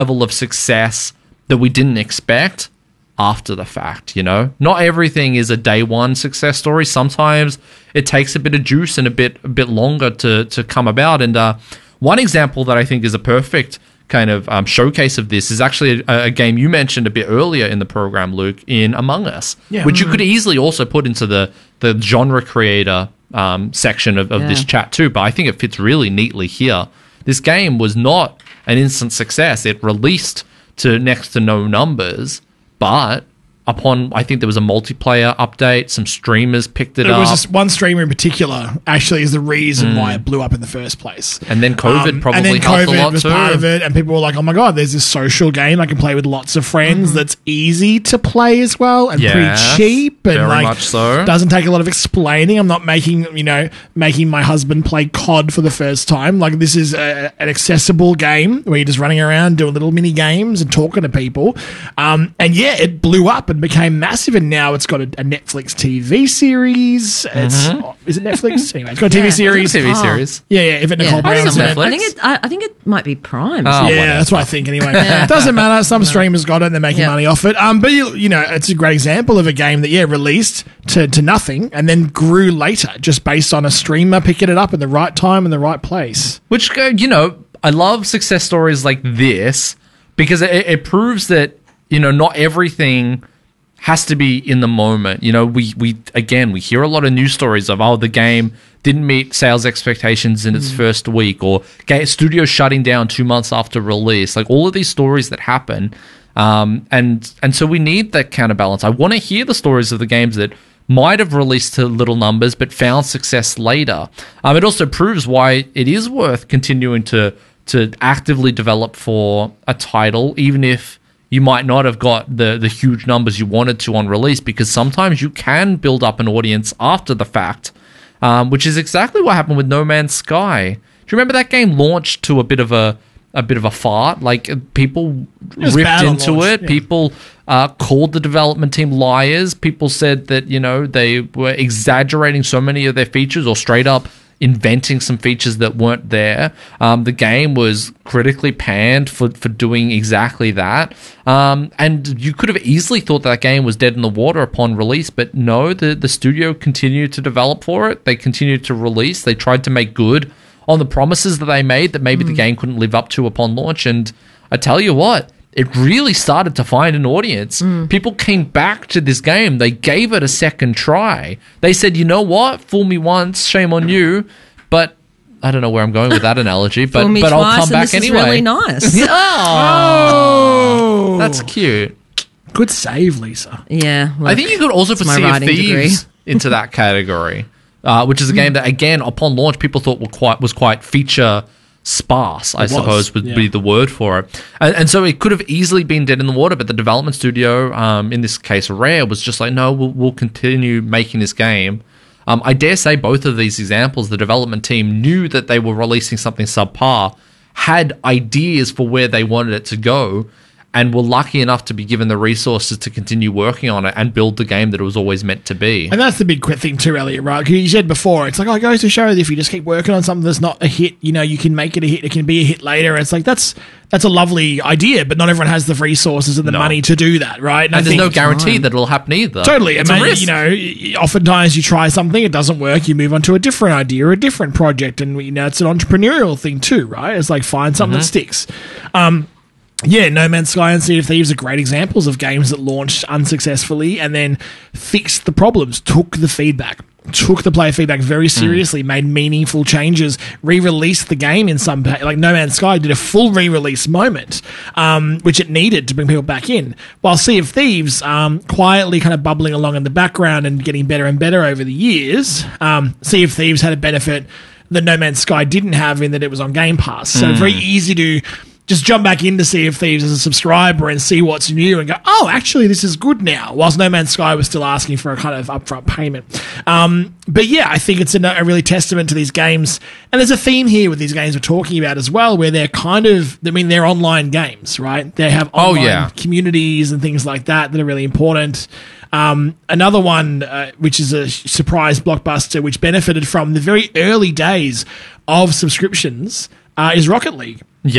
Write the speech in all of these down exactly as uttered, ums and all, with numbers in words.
level of success that we didn't expect after the fact, you know? Not everything is a day one success story. Sometimes it takes a bit of juice and a bit a bit longer to, to come about. And uh, one example that I think is a perfect kind of um, showcase of this is actually a, a game you mentioned a bit earlier in the program, Luke, in Among Us, yeah. which you could easily also put into the, the genre creator um, section of, of Yeah. this chat too, but I think it fits really neatly here. This game was not an instant success. It released to next to no numbers, but upon, I think there was a multiplayer update, some streamers picked it There up. was just one streamer in particular actually is the reason why it blew up in the first place. And then COVID Um, probably and then helped COVID a lot was too. part of it, and people were like, "Oh my god, there's this social game I can play with lots of friends Mm-hmm. that's easy to play as well and Yes, pretty cheap and very like much so. doesn't take a lot of explaining. I'm not making you know making my husband play C O D for the first time. Like this is a, an accessible game where you're just running around doing little mini games and talking to people. Um, and yeah, it blew up and became massive, and now it's got a, a Netflix T V series. It's oh, is it Netflix? Anyway, it's got a T V Yeah. series. T V Oh. series. Yeah, yeah. If it Nicole Yeah. Brown's It's in on it. Netflix. I think it. I, I think it might be Prime. Oh, Yeah, whatever. that's what I think anyway. It doesn't matter. Some streamers got it and they're making Yeah. money off it. Um, but, you, you know, it's a great example of a game that, yeah, released to, to nothing and then grew later just based on a streamer picking it up in the right time and the right place. Which, uh, you know, I love success stories like this because it, it proves that, you know, not everything has to be in the moment. You know, we, we again, we hear a lot of news stories of, oh, the game didn't meet sales expectations in its Mm. first week, or ga- studio shutting down two months after release. Like all of these stories that happen. Um, and, and so we need that counterbalance. I want to hear the stories of the games that might have released to little numbers but found success later. Um, it also proves why it is worth continuing to to actively develop for a title, even if you might not have got the, the huge numbers you wanted to on release, because sometimes you can build up an audience after the fact, um, which is exactly what happened with No Man's Sky. Do you remember that game launched to a bit of a a bit of a fart? Like people was ripped bad on into launch, it. yeah. People uh, called the development team liars. People said that, you know, they were exaggerating so many of their features or straight up inventing some features that weren't there. Um, the game was critically panned for, for doing exactly that. Um, and you could have easily thought that game was dead in the water upon release, but no, the, the studio continued to develop for it. They continued to release. They tried to make good on the promises that they made that maybe the game couldn't live up to upon launch. And I tell you what, it really started to find an audience. People came back to this game. They gave it a second try. They said, you know what? Fool me once, shame on you. But I don't know where I'm going with that analogy, but, Fool me but I'll twice come and back this anyway. Is really nice. Oh, That's cute. good save, Lisa. Yeah. I think you could also it's put my Sea of writing Thieves degree. into that category, uh, which is a game that, again, upon launch, people thought were quite was quite feature sparse, I It was, suppose would yeah. be the word for it. And, and so it could have easily been dead in the water, but the development studio, um, in this case Rare, was just like, no, we'll, we'll continue making this game. Um, I dare say both of these examples, the development team knew that they were releasing something subpar, had ideas for where they wanted it to go, and were lucky enough to be given the resources to continue working on it and build the game that it was always meant to be. And that's the big quick thing too, Elliot, right? 'Cause you said before, it's like, oh, it goes to show that if you just keep working on something that's not a hit, you know, you can make it a hit. It can be a hit later. It's like, that's that's a lovely idea, but not everyone has the resources and the No. money to do that, right? And I there's no think- guarantee that it'll happen either. Totally. It's I a mean, risk. you know, y- oftentimes you try something, it doesn't work, you move on to a different idea or a different project, and you know, it's an entrepreneurial thing too, right? It's like find something that sticks. Um, yeah, No Man's Sky and Sea of Thieves are great examples of games that launched unsuccessfully and then fixed the problems, took the feedback, took the player feedback very seriously, made meaningful changes, re-released the game in some pa- like No Man's Sky did a full re-release moment, um, which it needed to bring people back in. While Sea of Thieves, um, quietly kind of bubbling along in the background and getting better and better over the years, um, Sea of Thieves had a benefit that No Man's Sky didn't have in that it was on Game Pass. So very easy to just jump back into Sea of Thieves as a subscriber and see what's new and go, oh, actually, this is good now, whilst No Man's Sky was still asking for a kind of upfront payment. Um, but yeah, I think it's a, a really testament to these games. And there's a theme here with these games we're talking about as well, where they're kind of, I mean, they're online games, right? They have Oh, online yeah. communities and things like that that are really important. Um, another one, uh, which is a surprise blockbuster, which benefited from the very early days of subscriptions, uh, is Rocket League. Yeah.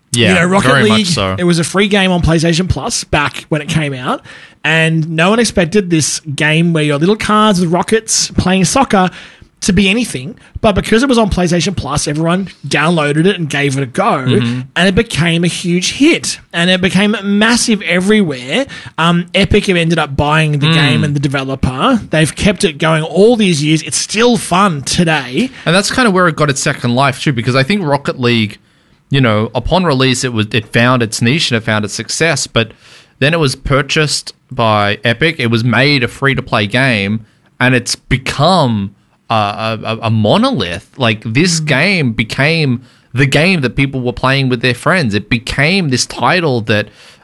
Yeah, you know, Rocket very League, much so. it was a free game on PlayStation Plus back when it came out, and no one expected this game where your little cards with rockets playing soccer to be anything, but because it was on PlayStation Plus, everyone downloaded it and gave it a go, Mm-hmm. and it became a huge hit, and it became massive everywhere. Um, Epic have ended up buying the Mm. game and the developer. They've kept it going all these years. It's still fun today. And that's kind of where it got its second life too, because I think Rocket League, you know, upon release, it was it found its niche and it found its success, but then it was purchased by Epic. It was made a free to play game, and it's become a, a, a monolith. Like this game became the game that people were playing with their friends. It became this title that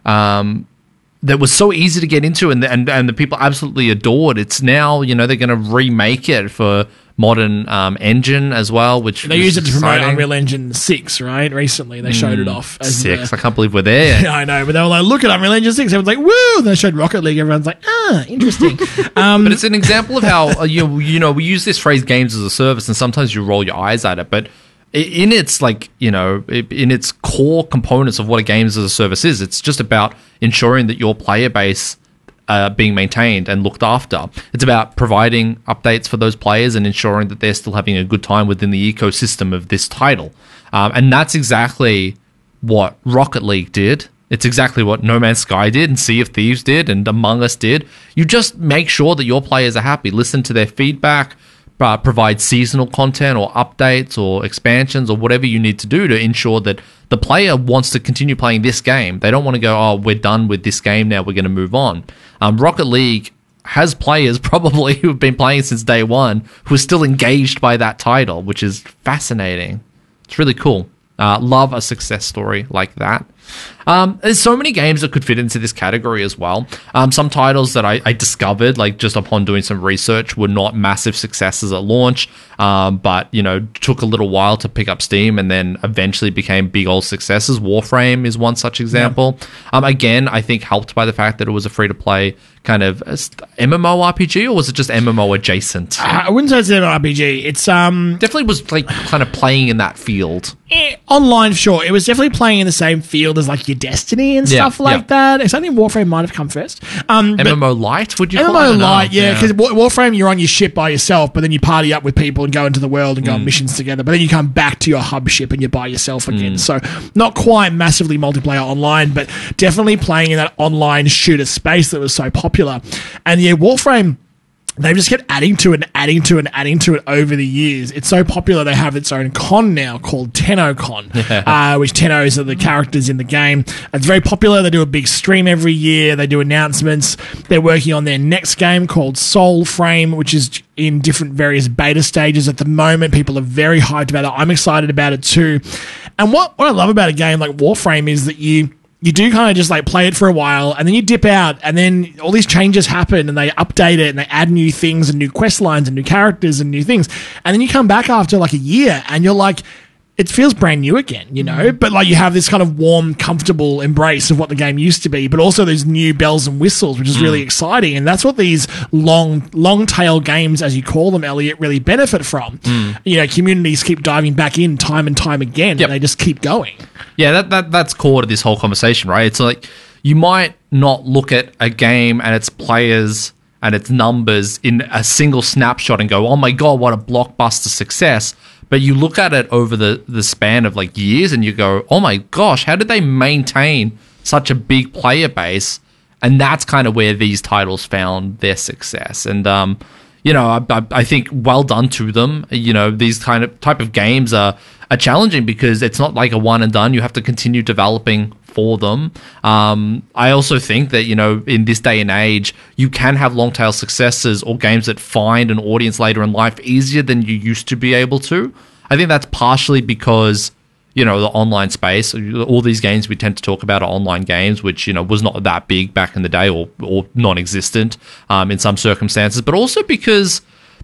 um, that was so easy to get into, and and and the people absolutely adored. It's now, you know, they're going to remake it for modern um, engine as well, which They is used it to promote exciting. Unreal Engine six, right? Recently, they showed it off. As Six. the- I can't believe we're there. Yeah, I know, but they were like, look at Unreal Engine six. Everyone's like, woo! And they showed Rocket League. Everyone's like, ah, interesting. Um, But it's an example of how uh, you you know we use this phrase "games as a service," and sometimes you roll your eyes at it. But i- in its like you know i- in its core components of what a games as a service is, it's just about ensuring that your player base uh, being maintained and looked after. It's about providing updates for those players and ensuring that they're still having a good time within the ecosystem of this title. Um, and that's exactly what Rocket League did. It's exactly what No Man's Sky did and Sea of Thieves did and Among Us did. You just make sure that your players are happy. Listen to their feedback, uh, provide seasonal content or updates or expansions or whatever you need to do to ensure that the player wants to continue playing this game. They don't want to go, oh, we're done with this game now, we're going to move on. Um, Rocket League has players probably who have been playing since day one who are still engaged by that title, which is fascinating. It's really cool. Uh, love a success story like that. Um, there's so many games that could fit into this category as well. Um, some titles that I, I discovered, like just upon doing some research, were not massive successes at launch, um, but you know, took a little while to pick up steam and then eventually became big old successes. Warframe is one such example. Yeah. Um, again, I think helped by the fact that it was a free to play kind of MMORPG, or was it just M M O adjacent? I wouldn't say it's an R P G. It's um Definitely was like kind of playing in that field. eh, online, sure. It was definitely playing in the same field as like your Destiny and Yeah, stuff like yeah. that. It's only Warframe might have come first. Um, but M M O Lite, would you call it? I M M O don't know. Lite, yeah, because Warframe, you're on your ship by yourself, but then you party up with people and go into the world and go Mm. on missions together. But then you come back to your hub ship and you're by yourself again. Mm. So not quite massively multiplayer online, but definitely playing in that online shooter space that was so popular. And yeah, Warframe, they've just kept adding to it and adding to it and adding to it over the years. It's so popular they have its own con now called TennoCon, uh, which Tennos are the characters in the game. It's very popular. They do a big stream every year. They do announcements. They're working on their next game called Soulframe, which is in different various beta stages at the moment. People are very hyped about it. I'm excited about it too. And what, what I love about a game like Warframe is that you... You do kind of just like play it for a while and then you dip out and then all these changes happen and they update it and they add new things and new quest lines and new characters and new things. And then you come back after like a year and you're like, it feels brand new again, you know, but like you have this kind of warm, comfortable embrace of what the game used to be, but also these new bells and whistles, which is really exciting. And that's what these long, long tail games, as you call them, Elliot, really benefit from. You know, communities keep diving back in time and time again Yep. and they just keep going. Yeah, that, that that's core to this whole conversation, right? It's like you might not look at a game and its players and its numbers in a single snapshot and go, oh my God, what a blockbuster success. But you look at it over the, the span of like years and you go, oh my gosh, how did they maintain such a big player base? And that's kind of where these titles found their success. And, um, you know, I, I, I think well done to them. You know, these kind of type of games are, are challenging because it's not like a one and done. You have to continue developing for them. Um, I also think that, you know, in this day and age, you can have long tail successes or games that find an audience later in life easier than you used to be able to. I think that's partially because, you know, the online space, all these games we tend to talk about are online games, which, you know, was not that big back in the day or, or non-existent um, in some circumstances, but also because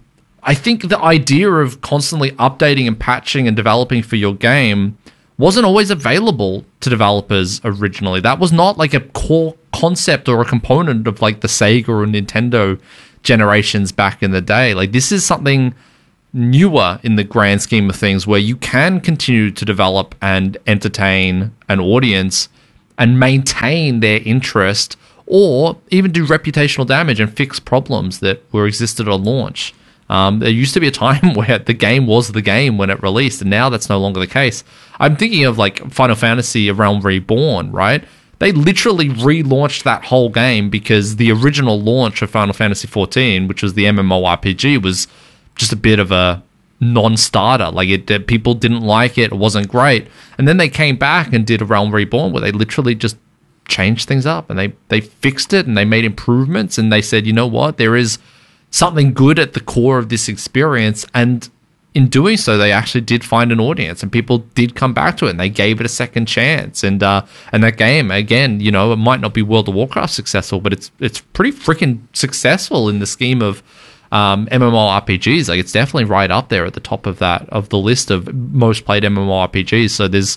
I think the idea of constantly updating and patching and developing for your game wasn't always available to developers originally. That was not like a core concept or a component of like the Sega or Nintendo generations back in the day. Like this is something newer in the grand scheme of things, where you can continue to develop and entertain an audience and maintain their interest, or even do reputational damage and fix problems that were existed at launch. Um, there used to be a time where the game was the game when it released, and now that's no longer the case. I'm thinking of like Final Fantasy Realm Reborn, right? They literally relaunched that whole game because the original launch of Final Fantasy fourteen, which was the MMORPG, was just a bit of a non-starter. Like it, it, people didn't like it. It wasn't great. And then they came back and did a Realm Reborn where they literally just changed things up and they, they fixed it and they made improvements and they said, you know what, there is something good at the core of this experience. And in doing so, they actually did find an audience and people did come back to it and they gave it a second chance. And uh, and that game, again, you know, it might not be World of Warcraft successful, but it's it's pretty freaking successful in the scheme of Um, MMORPGs. Like it's definitely right up there at the top of that of the list of most played MMORPGs. So there's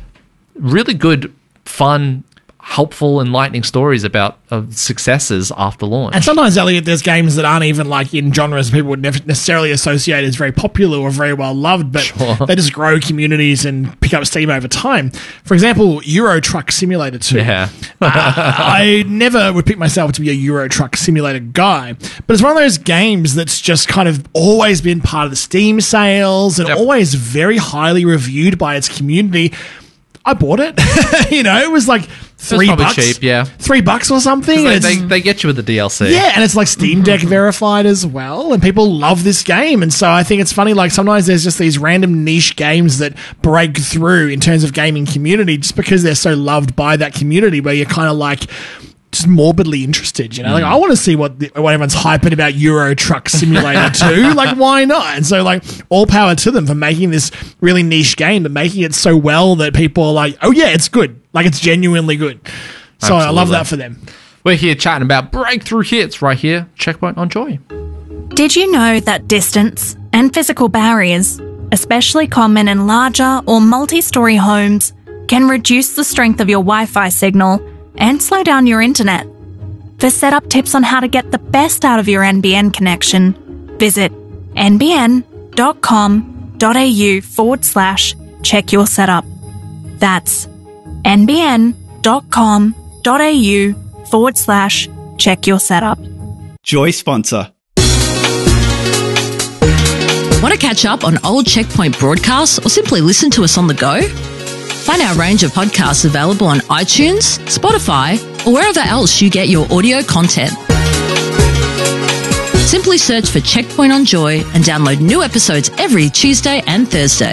really good, fun, helpful, enlightening stories about uh, successes after launch. And sometimes, Elliot, there's games that aren't even like in genres people would never necessarily associate as very popular or very well loved, but Sure. they just grow communities and pick up steam over time. For example, Euro Truck Simulator two. Yeah. uh, I never would pick myself to be a Euro Truck Simulator guy, but it's one of those games that's just kind of always been part of the Steam sales and Yep. always very highly reviewed by its community. I bought it. You know, it was like three probably bucks. cheap, yeah. Three bucks or something. They, and they, it's- they get you with the D L C. yeah, and it's like Steam Deck verified as well, and people love this game. And so I think it's funny, like sometimes there's just these random niche games that break through in terms of gaming community just because they're so loved by that community where you're kind of like just morbidly interested, you know? Like, I want to see what, the, what everyone's hyping about Euro Truck Simulator two. Like, why not? And so, like, all power to them for making this really niche game, but making it so well that people are like, oh, yeah, it's good. Like, it's genuinely good. So I love Absolutely. that for them. We're here chatting about breakthrough hits right here. Checkpoint on Joy. Did you know that distance and physical barriers, especially common in larger or multi-story homes, can reduce the strength of your Wi-Fi signal and slow down your internet? For setup tips on how to get the best out of your N B N connection, visit nbn.com.au forward slash check your setup. That's nbn.com.au forward slash check your setup. Joy sponsor. Want to catch up on old Checkpoint broadcasts or simply listen to us on the go? Find our range of podcasts available on iTunes, Spotify, or wherever else you get your audio content. Simply search for Checkpoint on Joy and download new episodes every Tuesday and Thursday.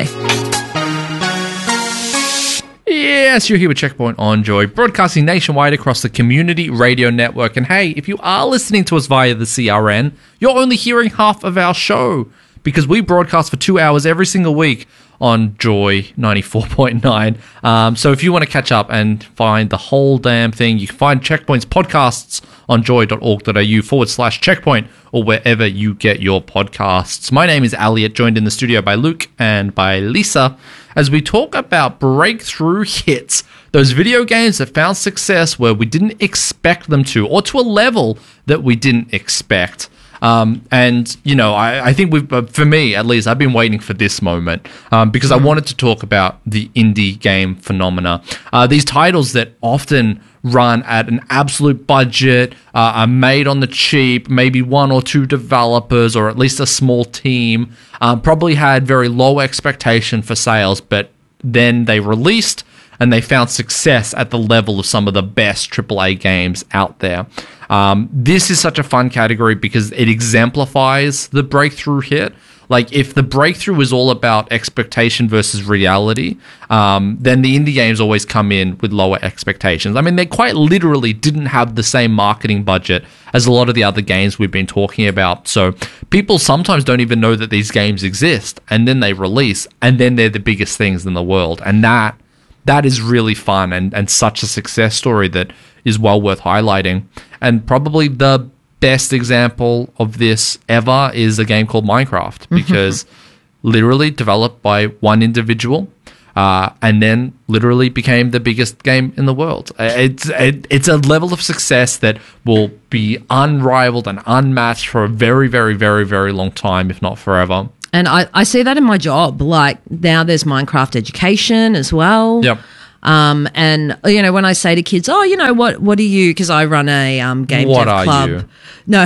Yes, you're here with Checkpoint on Joy, broadcasting nationwide across the Community Radio Network. And hey, if you are listening to us via the C R N, you're only hearing half of our show because we broadcast for two hours every single week on Joy ninety-four point nine. Um, so if you want to catch up and find the whole damn thing, you can find Checkpoint's podcasts on joy.org.au forward slash checkpoint or wherever you get your podcasts. My name is Elliot, joined in the studio by Luke and by Lisa, as we talk about breakthrough hits, those video games that found success where we didn't expect them to, or to a level that we didn't expect. Um, and, you know, I, I think we've, uh, for me at least, I've been waiting for this moment um, because I wanted to talk about the indie game phenomena. Uh, these titles that often run at an absolute budget, uh, are made on the cheap, maybe one or two developers or at least a small team, uh, probably had very low expectation for sales, but then they released and they found success at the level of some of the best triple A games out there. Um, this is such a fun category because it exemplifies the breakthrough hit. Like, if the breakthrough is all about expectation versus reality, um, then the indie games always come in with lower expectations. I mean, they quite literally didn't have the same marketing budget as a lot of the other games we've been talking about. So people sometimes don't even know that these games exist, and then they release, and then they're the biggest things in the world. And that that is really fun and, and such a success story that is well worth highlighting. And probably the best example of this ever is a game called Minecraft, because literally developed by one individual uh, and then literally became the biggest game in the world. It's it, it's a level of success that will be unrivaled and unmatched for a very, very, very, very long time, if not forever. And I, I see that in my job. Like now there's Minecraft education as well. Yep. Um, and, you know, when I say to kids, oh, you know, what what are you? Because I run a um, game What dev are club. you? No.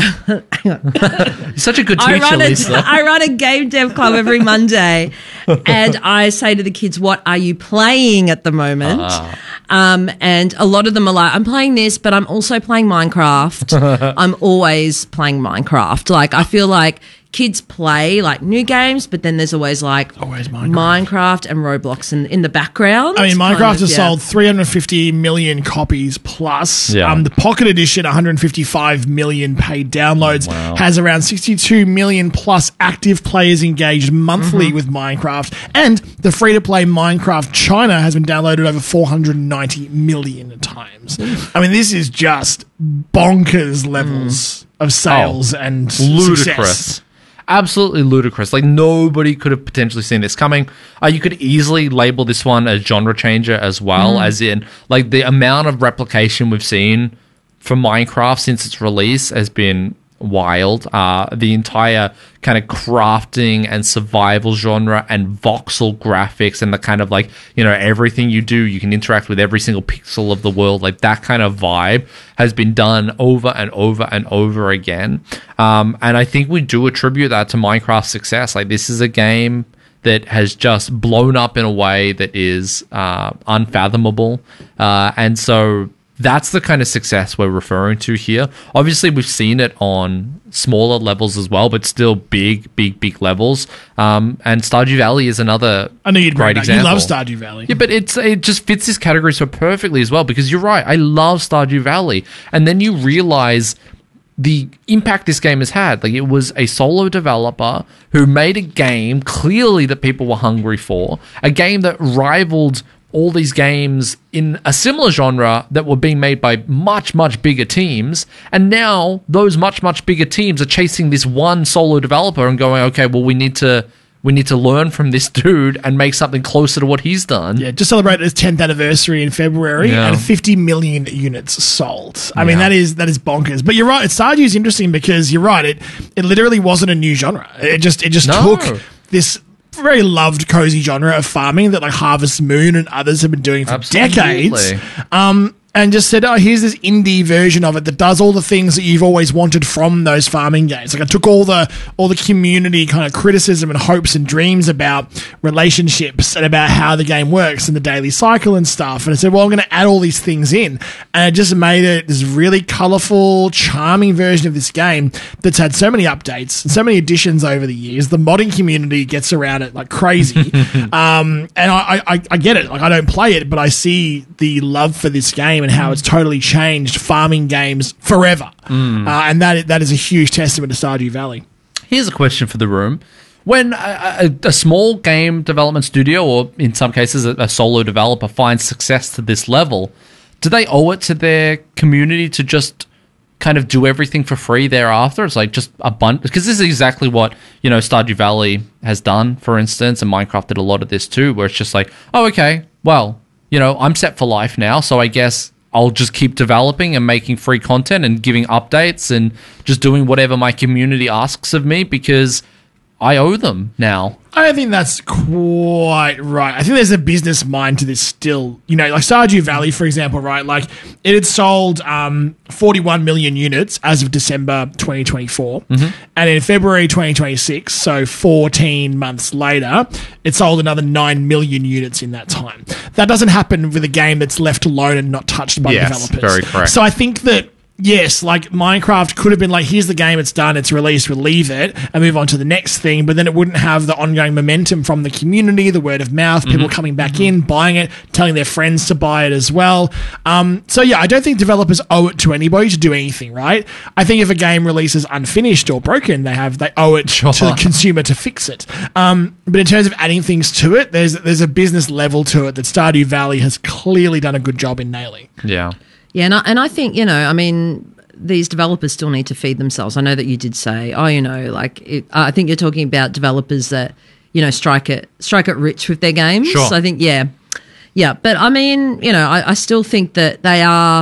You're such a good I teacher, run, a, Lisa. I run a game dev club every Monday, and I say to the kids, "What are you playing at the moment?" Ah. Um, and a lot of them are like, "I'm playing this, but I'm also playing Minecraft." I'm always playing Minecraft. Like I feel like kids play like new games, but then there's always like Always Minecraft. Minecraft and Roblox in, in the background. I mean, kind Minecraft of, has yeah. sold three hundred fifty million copies plus. Yeah. Um, the Pocket Edition, one hundred fifty-five million paid downloads, Wow. has around sixty-two million plus active players engaged monthly Mm-hmm. with Minecraft. And the free-to-play Minecraft China has been downloaded over four hundred ninety million times. I mean, this is just bonkers levels of sales and Ludicrous. success. Absolutely ludicrous. Like nobody could have potentially seen this coming. Uh, you could easily label this one a genre changer as well, Mm. as in like the amount of replication we've seen for Minecraft since its release has been wild. Uh, the entire kind of crafting and survival genre and voxel graphics and the kind of like, you know, everything you do, you can interact with every single pixel of the world. Like that kind of vibe has been done over and over and over again. Um, and I think we do attribute that to Minecraft's success. Like this is a game that has just blown up in a way that is uh, unfathomable. Uh, and so that's the kind of success we're referring to here. Obviously, we've seen it on smaller levels as well, but still big, big, big levels. Um, and Stardew Valley is another I know you'd great bring that. example. You love Stardew Valley. Yeah, but it's it just fits this category so perfectly as well, because you're right. I love Stardew Valley. And then you realize the impact this game has had. Like it was a solo developer who made a game clearly that people were hungry for, a game that rivaled all these games in a similar genre that were being made by much, much bigger teams. And now those much, much bigger teams are chasing this one solo developer and going, okay, well, we need to we need to learn from this dude and make something closer to what he's done. Yeah, just celebrated its tenth anniversary in February Yeah. and fifty million units sold. I mean, Yeah. that is that is bonkers. But you're right, Stardew is interesting because you're right, it it literally wasn't a new genre. It just it just No. took this very loved cozy genre of farming that like Harvest Moon and others have been doing for Absolutely. decades. Um and just said, oh, here's this indie version of it that does all the things that you've always wanted from those farming games. Like I took all the all the community kind of criticism and hopes and dreams about relationships and about how the game works and the daily cycle and stuff. And I said, well, I'm going to add all these things in. And it just made it this really colorful, charming version of this game that's had so many updates and so many additions over the years. The modding community gets around it like crazy. um, and I, I, I get it. Like I don't play it, but I see the love for this game and how it's totally changed farming games forever. Uh, and that that is a huge testament to Stardew Valley. Here's a question for the room. When a, a, a small game development studio, or in some cases a, a solo developer, finds success to this level, do they owe it to their community to just kind of do everything for free thereafter? It's like just a bunch, because this is exactly what, you know, Stardew Valley has done, for instance, and Minecraft did a lot of this too, where it's just like, oh, okay, well, you know, I'm set for life now, so I guess I'll just keep developing and making free content and giving updates and just doing whatever my community asks of me because I owe them now. I don't think that's quite right. I think there's a business mind to this still. You know, like Stardew Valley, for example, right? Like it had sold um, forty-one million units as of December twenty twenty-four. Mm-hmm. And in February twenty twenty-six, so fourteen months later, it sold another nine million units in that time. That doesn't happen with a game that's left alone and not touched by Yes, developers. very correct. So I think that yes, like Minecraft could have been like, here's the game, it's done, it's released, we'll leave it and move on to the next thing, but then it wouldn't have the ongoing momentum from the community, the word of mouth, people coming back in, buying it, telling their friends to buy it as well. Um, so yeah, I don't think developers owe it to anybody to do anything, right? I think if a game releases unfinished or broken, they have they owe it Sure. to the consumer to fix it. Um, but in terms of adding things to it, there's there's a business level to it that Stardew Valley has clearly done a good job in nailing. Yeah. Yeah, and I, and I think, you know, I mean, these developers still need to feed themselves. I know that you did say, oh, you know, like, it, I think you're talking about developers that, you know, strike it, strike it rich with their games. Sure. So I think, yeah, yeah. But I mean, you know, I, I still think that they are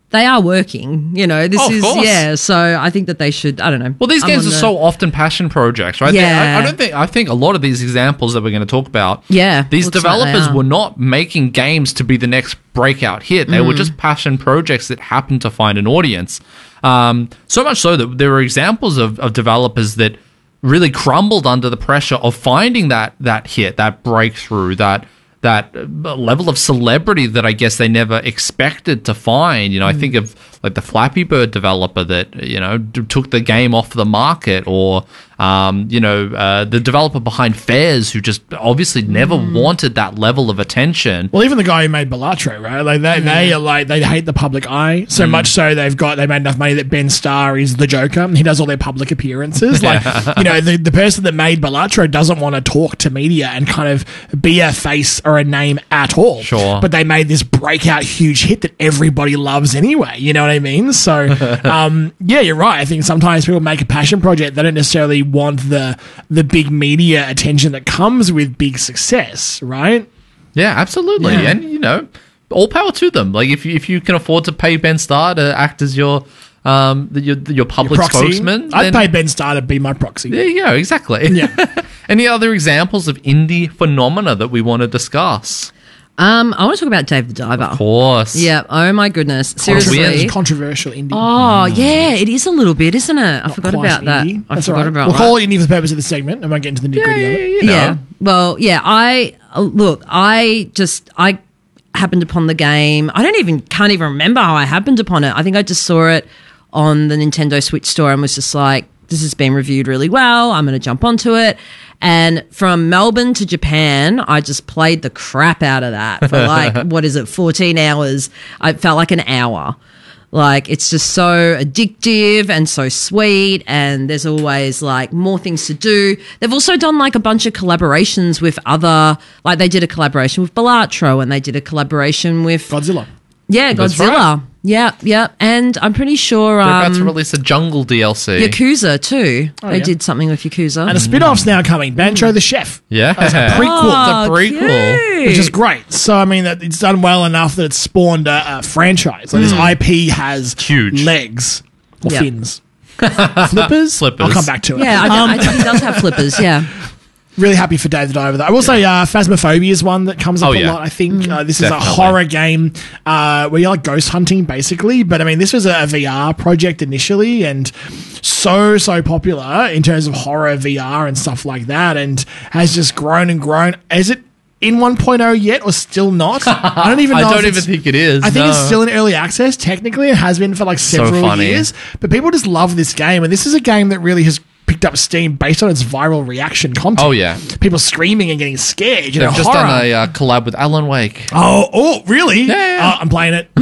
they are working. You know, this Oh, of is course. yeah. So I think that they should. I don't know. Well, these I'm games on are the- so often passion projects, right? Yeah. They- I, I don't think. I think a lot of these examples that we're going to talk about. Yeah, These looks like they developers are. were not making games to be the next breakout hit. They were Mm. just passion projects that happened to find an audience. Um, so much so that there were examples of, of developers that really crumbled under the pressure of finding that that hit, that breakthrough, that that uh, level of celebrity that I guess they never expected to find. You know, I think of like the Flappy Bird developer that, you know, d- took the game off the market, or, um, you know, uh, the developer behind Fairs, who just obviously never wanted that level of attention. Well, even the guy who made Balatro, right? Like they, they are like they hate the public eye so much so they've got they made enough money that Ben Starr is the Joker. He does all their public appearances. Like you know, the the person that made Balatro doesn't want to talk to media and kind of be a face or a name at all. Sure. But they made this breakout huge hit that everybody loves anyway. You know what I mean? So um, yeah, you're right. I think sometimes people make a passion project, they don't necessarily want the the big media attention that comes with big success, right? Yeah, absolutely. Yeah. And, you know, all power to them. Like, if you, if you can afford to pay Ben Starr to act as your um your, your public Proxy. spokesman, I'd then- pay Ben Starr to be my proxy. There you go, exactly. Yeah. Any other examples of indie phenomena that we want to discuss? Um, I want to talk about Dave the Diver. Of course. Yeah. Oh my goodness. Controversial- Seriously. Controversial indie. Oh yeah, it is a little bit, isn't it? I Not forgot quite about that. indie. I That's forgot all right. about We'll that. call it indie for the purpose of the segment. I won't get into the nitty gritty of it. You know. Yeah. Well, yeah. I uh, look. I just I happened upon the game. I don't even can't even remember how I happened upon it. I think I just saw it on the Nintendo Switch store and was just like, "This has been reviewed really well. I'm going to jump onto it." And from Melbourne to Japan, I just played the crap out of that for like what is it, fourteen hours? I felt like an hour. Like, it's just so addictive and so sweet, and there's always like more things to do. They've also done like a bunch of collaborations with other, like they did a collaboration with Balatro, and they did a collaboration with Godzilla. yeah, That's Godzilla. right. Yeah, yeah. And I'm pretty sure They're about to um, release a Jungle D L C. Yakuza too. they yeah. did something with Yakuza. And a spin-off's now coming. Bancho the Chef. Yeah. As a prequel. Oh, It's a prequel. cute. Which is great. So, I mean, that it's done well enough that it's spawned a, a franchise. Like, this I P has Huge. legs or Yeah. fins. Flippers? Flippers. I'll come back to it. Yeah, I, don't- Um, I think he does have flippers. Yeah. really happy for Dave the Diver, though. I will say uh, Phasmophobia is one that comes up Oh, a yeah. lot, I think. Uh, this is Definitely. a horror game uh, where you're like ghost hunting, basically. But, I mean, this was a, a V R project initially and so, so popular in terms of horror V R and stuff like that, and has just grown and grown. Is it in one point oh yet or still not? I don't even know I if don't it's- even think it is. I think no. it's still in early access, technically. It has been for like So several funny. years. But people just love this game. And this is a game that really has picked up steam based on its viral reaction content. Oh, yeah. People screaming and getting scared. You know, They've just horror. done a uh, collab with Alan Wake. Oh, oh, really? Yeah, yeah, yeah. Uh, I'm playing it.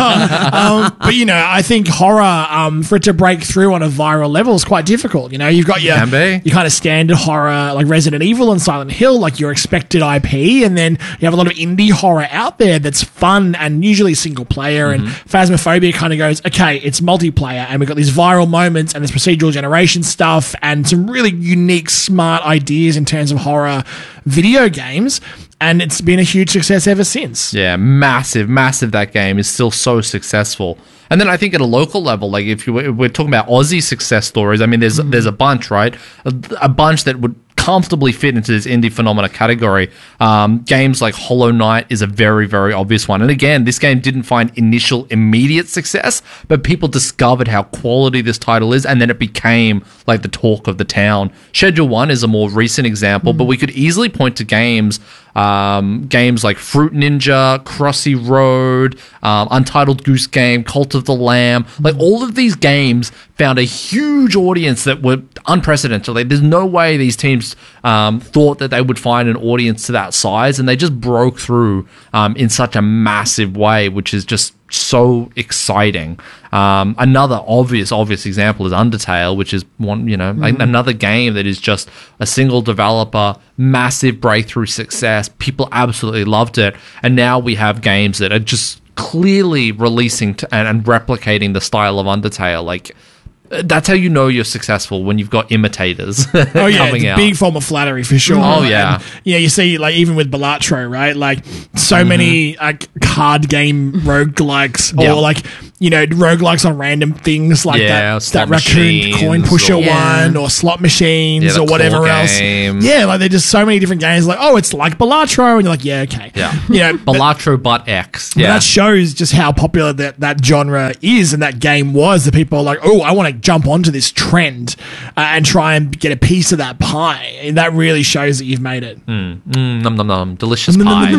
um, but you know, I think horror, um, for it to break through on a viral level is quite difficult. You know, you've got your, Can be. your kind of standard horror like Resident Evil and Silent Hill, like your expected I P, and then you have a lot of indie horror out there that's fun and usually single player. And Mm-hmm. Phasmophobia kind of goes, okay, it's multiplayer, and we've got these viral moments and this procedural generation stuff and some really unique, smart ideas in terms of horror video games. And it's been a huge success ever since. Yeah, massive, massive. That game is still so successful. And then I think at a local level, like if, you, if we're talking about Aussie success stories, I mean, there's there's a bunch, right? A, a bunch that would comfortably fit into this indie phenomena category. Um, games like Hollow Knight is a very, very obvious one. And again, this game didn't find initial immediate success, but people discovered how quality this title is, and then it became like the talk of the town. Schedule One is a more recent example, but we could easily point to games Um, games like Fruit Ninja, Crossy Road, um, Untitled Goose Game, Cult of the Lamb. Like, all of these games found a huge audience that were unprecedented. Like, there's no way these teams um, thought that they would find an audience to that size, and they just broke through um, in such a massive way, which is just so exciting. Um, another obvious, obvious example is Undertale, which is one, you know, mm-hmm. another game that is just a single developer, massive breakthrough success. People absolutely loved it. And now we have games that are just clearly releasing to, and, and replicating the style of Undertale. Like, that's how you know you're successful, when you've got imitators Oh yeah, coming it's a out. big form of flattery for sure. Oh, yeah. And, yeah. You see, like even with Balatro, right? Like so many like card game roguelikes, or Yeah. like you know, roguelikes on random things like Yeah, that, slot that raccoon machines coin pusher or- Yeah. one or slot machines Yeah, the or whatever claw else. game. Yeah, like there's just so many different games. Like, oh, it's like Balatro, and you're like, yeah, okay. Yeah. You know, but- Balatro but X. but Yeah. that shows just how popular that, that genre is and that game was. That people are like, oh, I want to jump onto this trend uh, and try and get a piece of that pie. And that really shows that you've made it. Mm, nom nom nom. Delicious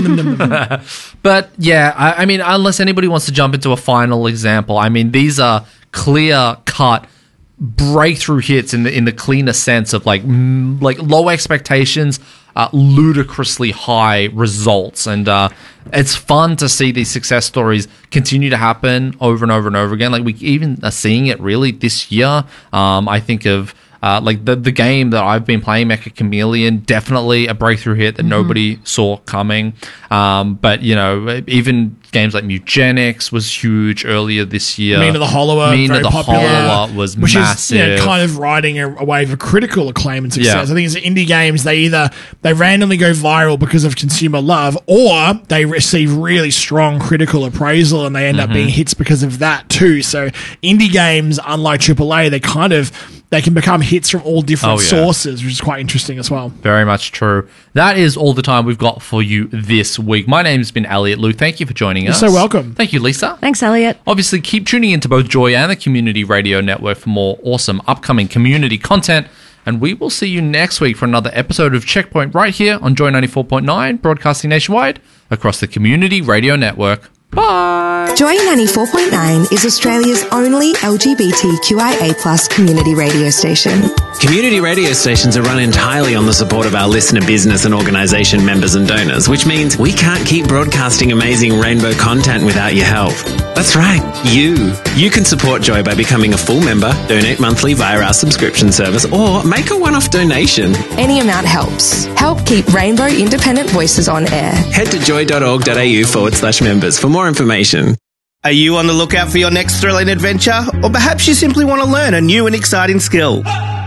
pie. But yeah, I, I mean, unless anybody wants to jump into a final example, I mean, these are clear cut breakthrough hits in the in the cleaner sense of like mm, like low expectations, uh, ludicrously high results, and uh, it's fun to see these success stories continue to happen over and over and over again. Like we even are seeing it really this year. Um, I think of. Uh, like the the game that I've been playing, Mecha Chameleon, definitely a breakthrough hit that nobody saw coming. Um, but you know, even games like Mutagenics was huge earlier this year. Mean of the Hollower, Mean very of the popular, Hollower was which massive. is, you know, kind of riding a, a wave of critical acclaim and success. Yeah. I think it's indie games, they either they randomly go viral because of consumer love, or they receive really strong critical appraisal and they end Mm-hmm. up being hits because of that too. So indie games, unlike triple A, they kind of they can become hits from all different Oh, yeah. sources, which is quite interesting as well. Very much true. That is all the time we've got for you this week. My name's been Elliot Luke. Thank you for joining You're us. so welcome. Thank you, Lisa. Thanks, Elliot. Obviously, keep tuning into both Joy and the Community Radio Network for more awesome upcoming community content. And we will see you next week for another episode of Checkpoint right here on Joy ninety-four point nine, broadcasting nationwide across the Community Radio Network. Bye! Joy ninety-four point nine is Australia's only L G B T Q I A plus community radio station. Community radio stations are run entirely on the support of our listener business and organisation members and donors, which means we can't keep broadcasting amazing rainbow content without your help. That's right, you. You can support Joy by becoming a full member, donate monthly via our subscription service, or make a one-off donation. Any amount helps. Help keep Rainbow Independent Voices on air. Head to joy.org.au forward slash members for more information. Are you on the lookout for your next thrilling adventure? Or perhaps you simply want to learn a new and exciting skill?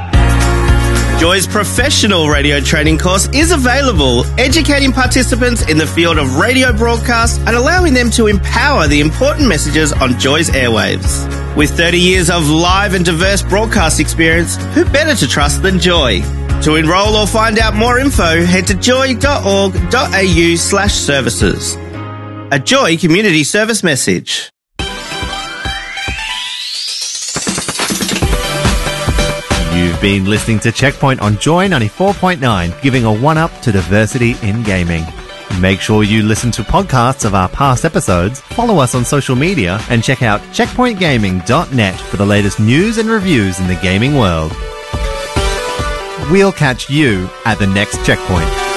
Joy's professional radio training course is available, educating participants in the field of radio broadcast and allowing them to empower the important messages on Joy's airwaves. With thirty years of live and diverse broadcast experience, who better to trust than Joy? To enrol or find out more info, head to joy.org.au slash services. A Joy community service message. You've been listening to Checkpoint on Joy ninety-four point nine, giving a one-up to diversity in gaming. Make sure you listen to podcasts of our past episodes, follow us on social media, and check out checkpoint gaming dot net for the latest news and reviews in the gaming world. We'll catch you at the next checkpoint.